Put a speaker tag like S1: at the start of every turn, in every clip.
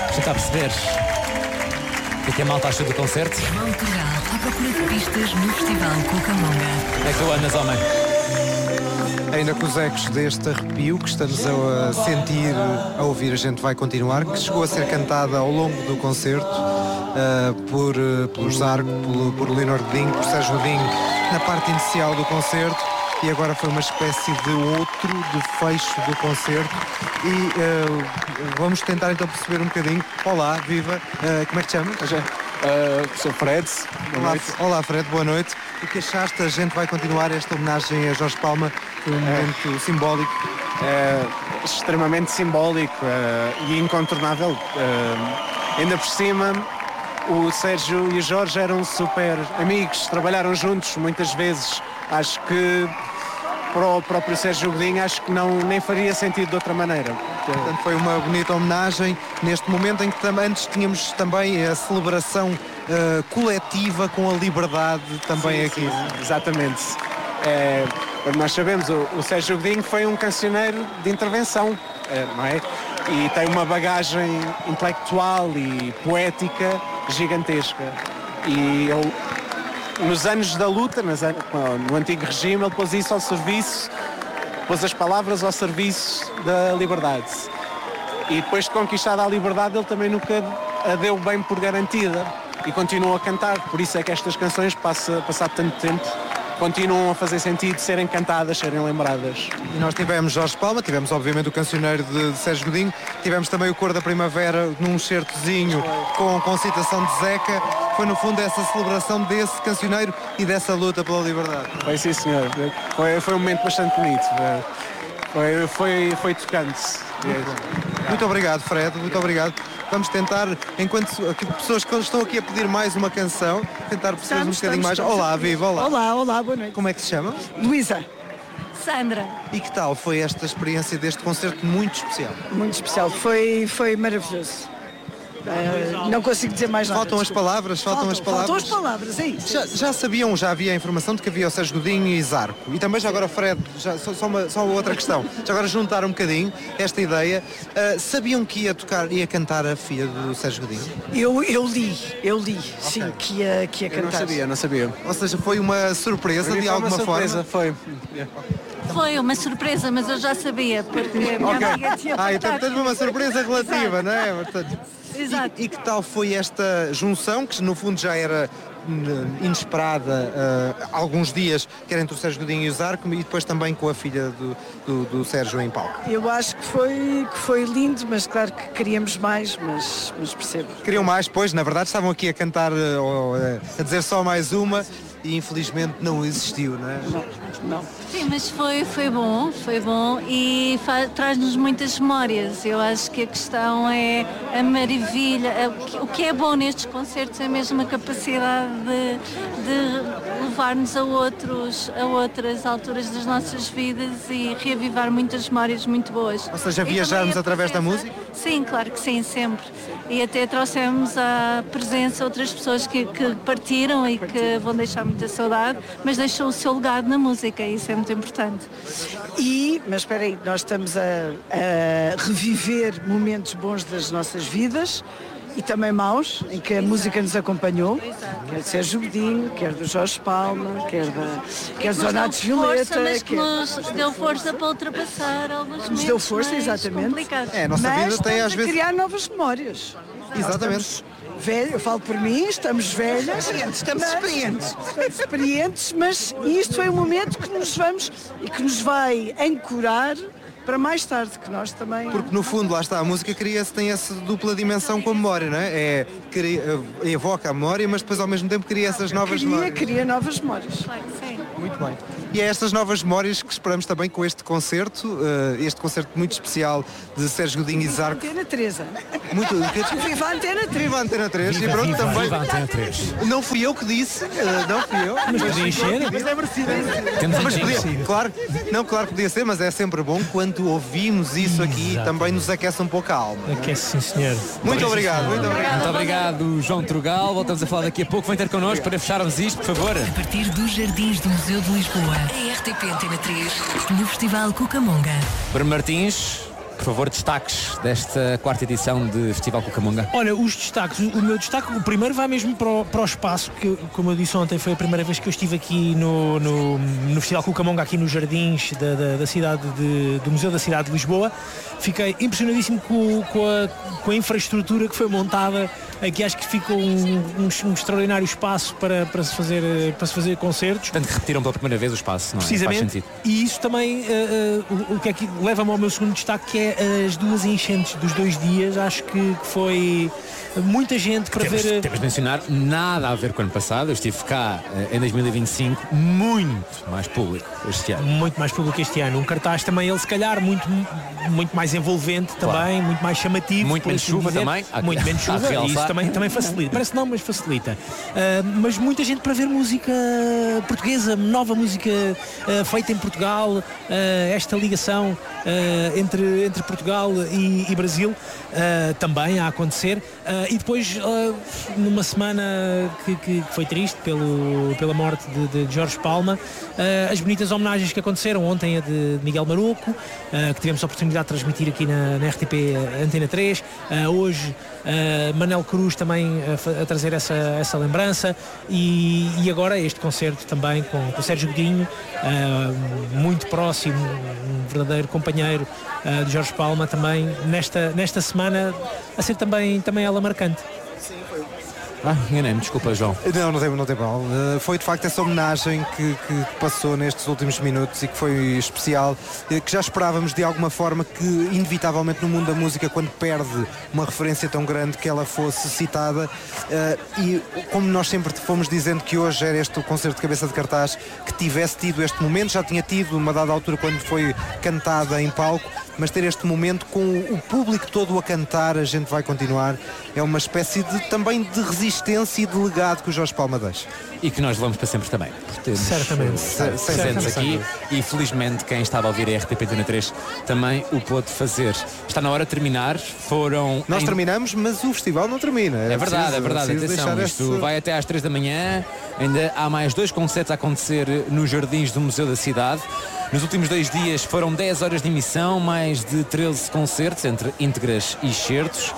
S1: Tentar perceber o que a malta acha do concerto.
S2: João Trugal, à procura de pistas no Festival Cucamonga.
S1: Como é que tu andas, homem?
S3: Ainda com os ecos deste arrepio que estamos a sentir, a ouvir, a gente vai continuar, que chegou a ser cantada ao longo do concerto por Zarco, por Leonor Godinho, por Sérgio Godinho, na parte inicial do concerto, e agora foi uma espécie de fecho do concerto. E vamos tentar então perceber um bocadinho. Olá, viva, como é que te chamas?
S4: Sou Fred.
S3: Olá Fred, boa noite. O que achaste? A gente vai continuar esta homenagem a Jorge Palma, foi um momento simbólico.
S4: Extremamente simbólico e incontornável. Ainda por cima, o Sérgio e o Jorge eram super amigos, trabalharam juntos muitas vezes. Acho que para o próprio Sérgio Godinho, acho que nem faria sentido de outra maneira.
S3: Portanto, foi uma bonita homenagem neste momento em que antes tínhamos também a celebração coletiva com a liberdade também aqui.
S4: Sim, exatamente. Como nós sabemos, o Sérgio Godinho foi um cancioneiro de intervenção, não é? E tem uma bagagem intelectual e poética gigantesca. E ele, nos anos da luta, no antigo regime, ele pôs isso ao serviço, pôs as palavras ao serviço da liberdade. E depois de conquistada a liberdade, ele também nunca a deu bem por garantida e continuou a cantar. Por isso é que estas canções, passado tanto tempo, continuam a fazer sentido serem cantadas, serem lembradas.
S3: E nós tivemos Jorge Palma, tivemos obviamente o cancioneiro de Sérgio Godinho, tivemos também o Cor da Primavera num certozinho com citação de Zeca. Foi no fundo essa celebração desse cancioneiro e dessa luta pela liberdade.
S4: Foi sim, senhor. Foi um momento bastante bonito. Foi tocante.
S3: Muito obrigado, Fred, muito obrigado. Vamos tentar, enquanto pessoas que estão aqui a pedir mais uma canção, tentar perceber um bocadinho mais. Olá, viva, olá.
S5: Olá, boa noite.
S3: Como é que se chama?
S5: Luísa.
S6: Sandra.
S3: E que tal foi esta experiência deste concerto muito especial?
S5: Muito especial, foi maravilhoso. Não consigo dizer mais nada.
S3: Faltam as palavras.
S5: Faltam as palavras, é isso.
S3: Já sabiam, já havia a informação de que havia o Sérgio Godinho e Zarco. E também já agora, Fred, só outra questão. Já agora juntar um bocadinho esta ideia. Sabiam que ia cantar a filha do Sérgio Godinho?
S5: Eu li, sim, que ia cantar.
S4: Não sabia.
S3: Ou seja, foi uma surpresa de alguma forma?
S4: Foi.
S6: Foi uma surpresa, mas eu já sabia, porque a minha amiga tinha
S3: então teve uma surpresa relativa, não é? Portanto,
S6: exato.
S3: E que tal foi esta junção, que no fundo já era inesperada há alguns dias, que era entre o Sérgio Godinho e o Zarco, e depois também com a filha do Sérgio em palco?
S5: Eu acho que foi lindo, mas claro que queríamos mais, mas percebo.
S3: Queriam mais, pois, na verdade estavam aqui a cantar, a dizer só mais uma, e infelizmente não existiu, não é?
S5: Não.
S6: Sim, mas foi bom e traz-nos muitas memórias. Eu acho que a questão é a maravilha. O que é bom nestes concertos é mesmo a capacidade de levar-nos a outras alturas das nossas vidas e reavivar muitas memórias muito boas.
S3: Ou seja, viajarmos através da música?
S6: Sim, claro que sim, sempre. E até trouxemos à presença outras pessoas que partiram e que vão deixar muita saudade, mas deixou o seu legado na música, e isso é muito importante.
S5: Mas espera aí, nós estamos a reviver momentos bons das nossas vidas e também maus, em que a música nos acompanhou, quer do Sérgio Godinho, quer do Jorge Palma, quer dos Donatos Violeta.
S6: Mas que nos deu força para ultrapassar alguns momentos.
S5: Nos deu força, exatamente.
S6: Complicados.
S3: A nossa vida tem às vezes...
S5: criar novas memórias.
S3: Exatamente.
S5: Eu falo por mim, estamos velhas. Estamos experientes, mas isto foi um momento que nos vamos e que nos vai ancorar para mais tarde, que nós também...
S3: Porque no fundo, lá está, a música tem essa dupla dimensão com a memória, não é? Evoca a memória, mas depois ao mesmo tempo cria essas novas memórias.
S5: Cria novas memórias.
S6: Claro que sim.
S3: Muito bem. E é estas novas memórias que esperamos também com este concerto muito especial de Sérgio Godinho e Zarco.
S5: Antena 3.
S3: Viva a Antena 3. Viva a Antena 3.
S1: Viva,
S3: e pronto,
S1: viva,
S3: também.
S1: viva a Antena 3.
S3: Não fui eu que disse, não fui eu.
S1: Mas podia encher?
S3: Mas é merecido.
S1: Temos encher.
S3: Claro que podia ser, mas é sempre bom quando ouvimos isso aqui, também nos aquece um pouco a alma.
S1: Aquece, sim, senhor.
S3: Muito obrigado.
S1: Muito obrigado, João Trugal. Voltamos a falar daqui a pouco. Vem ter connosco para fecharmos isto, por favor.
S2: A partir dos Jardins do Museu de Lisboa, a RTP Antena 3, no Festival Cucamonga.
S1: Para Martins, Por favor, destaques desta 4ª edição de Festival Cucamonga.
S7: Olha, os destaques, o meu destaque, o primeiro vai mesmo para o espaço, que como eu disse ontem, foi a primeira vez que eu estive aqui no Festival Cucamonga, aqui nos jardins da cidade do Museu da Cidade de Lisboa. Fiquei impressionadíssimo com a infraestrutura que foi montada aqui. Acho que ficou um extraordinário espaço para se fazer concertos.
S1: Portanto, que repetiram pela primeira vez o espaço, não é?
S7: Precisamente.
S1: Faz sentido.
S7: E isso também o que é que leva-me ao meu segundo destaque, que é as 2 enchentes dos 2 dias. Acho que foi muita gente para ver.
S1: Temos de mencionar, nada a ver com o ano passado. Eu estive cá em 2025, muito mais público este ano.
S7: Muito mais público este ano. Um cartaz também, ele se calhar muito mais envolvente também, claro. Muito mais chamativo.
S1: Muito menos
S7: assim
S1: chuva
S7: dizer.
S1: também.
S7: Muito menos chuva, e isso também facilita. Parece não, mas facilita. Mas muita gente para ver música portuguesa, nova música feita em Portugal, esta ligação entre Portugal e Brasil também a acontecer. E depois, numa semana que foi triste pela morte de Jorge Palma, as bonitas homenagens que aconteceram ontem, a de Miguel Maruco, que tivemos a oportunidade de transmitir aqui na RTP Antena 3, hoje Manel Cruz também a trazer essa lembrança, e agora este concerto também com o Sérgio Godinho, muito próximo, um verdadeiro companheiro de Jorge Palma, também nesta semana a ser também ela marcante.
S1: Enganei-me, desculpa, João.
S3: Não tem mal. Foi de facto essa homenagem que passou nestes últimos minutos e que foi especial, que já esperávamos de alguma forma que, inevitavelmente, no mundo da música, quando perde uma referência tão grande, que ela fosse citada. E como nós sempre fomos dizendo que hoje era este o concerto de cabeça de cartaz, que tivesse tido este momento, já tinha tido uma dada altura quando foi cantada em palco, mas ter este momento com o público todo a cantar, a gente vai continuar. É uma espécie também de resistência e de legado que o Jorge Palma deixa.
S1: E que nós levamos para sempre também.
S7: Certamente.
S1: Presentes aqui, e felizmente quem estava a ouvir a RTP Antena 3 também o pôde fazer. Está na hora de terminar.
S3: Nós terminamos, mas o festival não termina.
S1: É verdade. Atenção, isto vai até às 3 da manhã. Ainda há mais 2 concertos a acontecer nos jardins do Museu da Cidade. Nos últimos 2 dias foram 10 horas de emissão, mais de 13 concertos, entre íntegras e excertos.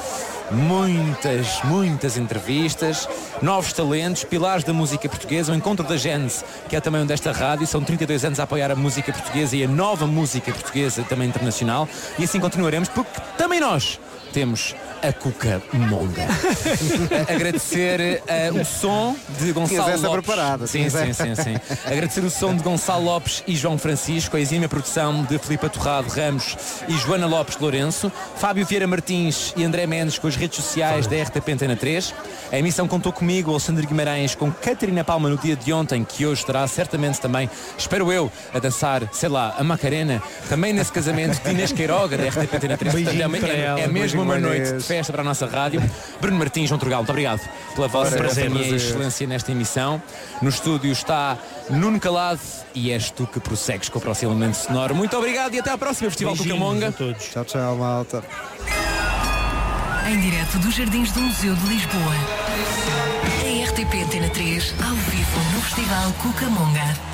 S1: Muitas entrevistas, novos talentos, pilares da música portuguesa, o encontro da Gênese, que é também desta rádio. São 32 anos a apoiar a música portuguesa e a nova música portuguesa, também internacional, e assim continuaremos, porque também nós temos a Cucamonga. Agradecer o som de Gonçalo Lopes.
S3: Preparada,
S1: sim. Agradecer o som de Gonçalo Lopes e João Francisco, a exímia produção de Filipe Torrado Ramos e Joana Lopes de Lourenço, Fábio Vieira Martins e André Mendes com as redes sociais da RTP Antena 3. A emissão contou comigo, Alexandre Guimarães, com Catarina Palma no dia de ontem, que hoje estará certamente também, espero eu, a dançar, sei lá, a Macarena, também nesse casamento de Inês Queiroga da RTP Antena 3. É mesmo uma noite de festa para a nossa rádio. Bruno Martins, João Turgal, muito obrigado pela vossa companhia e excelência nesta emissão. No estúdio está Nuno Calado e és tu que prossegues com o próximo elemento sonoro. Muito obrigado e até à próxima, Festival Cucamonga.
S3: Tchau, malta.
S2: Em direto dos Jardins do Museu de Lisboa. A RTP Antena 3, ao vivo no Festival Cucamonga.